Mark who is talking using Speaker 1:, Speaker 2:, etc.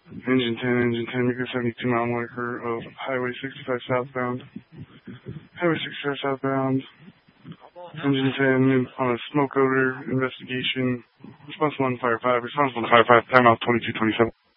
Speaker 1: Engine 10, make a 72 mile marker of Highway 65 southbound. Highway 65 southbound. Engine 10 on a smoke odor investigation. Response 1, Fire 5. Response 1, Fire 5. Timeout 2227.